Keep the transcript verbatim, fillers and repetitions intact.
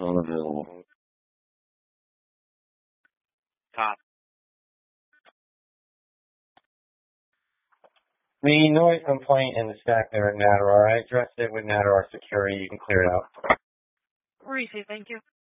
unavailable. Top. The noise complaint in the stack there at Natterar, I addressed it with Natterar Security. You can clear it out. Receive, thank you.